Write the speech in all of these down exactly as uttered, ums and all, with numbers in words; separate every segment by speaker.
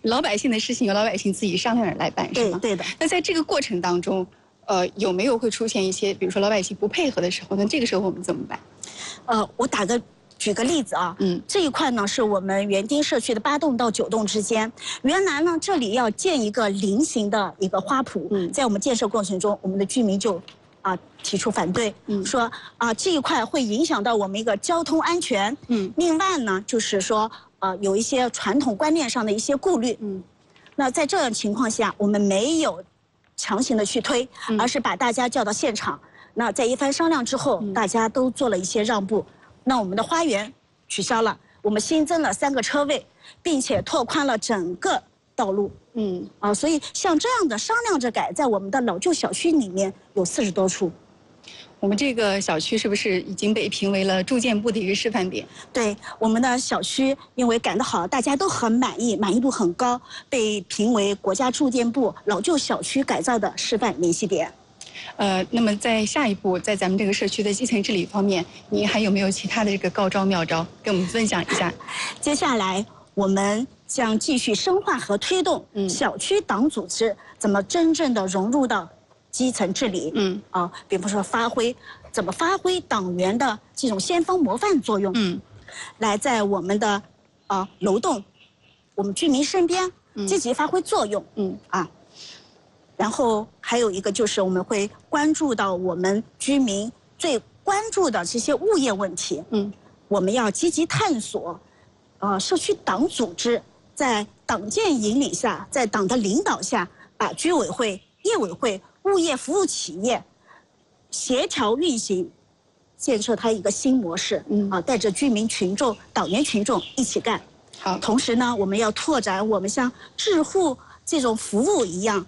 Speaker 1: 老百姓的事情由老百姓自己商量着来办，是吗？
Speaker 2: 对对的。
Speaker 1: 那在这个过程当中，呃，有没有会出现一些，比如说老百姓不配合的时候，那这个时候我们怎么办？
Speaker 2: 呃，我打个。举个例子啊，嗯，这一块呢是我们园丁社区的八栋到九栋之间，原来呢这里要建一个菱形的一个花圃，嗯，在我们建设过程中，我们的居民就啊提出反对，嗯，说啊这一块会影响到我们一个交通安全，嗯，另外呢就是说呃有一些传统观念上的一些顾虑，嗯，那在这样情况下，我们没有强行的去推，而是把大家叫到现场，那在一番商量之后，大家都做了一些让步。那我们的花园取消了，我们新增了三个车位，并且拓宽了整个道路。嗯，啊，所以像这样的商量着改，在我们的老旧小区里面有四十多处。
Speaker 1: 我们这个小区是不是已经被评为了住建部的一个示范点？
Speaker 2: 对，我们的小区因为改得好，大家都很满意，满意度很高，被评为国家住建部老旧小区改造的示范联系点。
Speaker 1: 呃，那么在下一步，在咱们这个社区的基层治理方面，您还有没有其他的这个高招妙招跟我们分享一下？
Speaker 2: 接下来我们将继续深化和推动小区党组织怎么真正的融入到基层治理。嗯，啊，比方说发挥怎么发挥党员的这种先锋模范作用。嗯，来在我们的啊楼栋，我们居民身边积极发挥作用。嗯，啊。然后还有一个就是我们会关注到我们居民最关注的这些物业问题，嗯，我们要积极探索，呃，社区党组织在党建引领下，在党的领导下，把居委会、业委会、物业服务企业协调运行，建设它一个新模式，嗯，啊，带着居民群众、党员群众一起干。好，同时呢，我们要拓展我们像智户这种服务一样。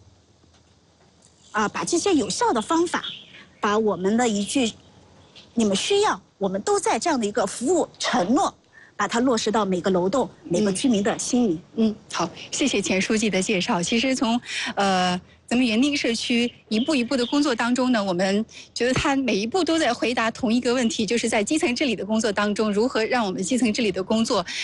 Speaker 2: 啊，把这些有效的方法，把我们的一句“你们需要”，我们都在这样的一个服务承诺，把它落实到每个楼栋、每个居民的心里。
Speaker 1: 嗯，好，谢谢钱书记的介绍。其实从呃咱们园丁社区一步一步的工作当中呢，我们觉得他每一步都在回答同一个问题，就是在基层治理的工作当中，如何让我们基层治理的工作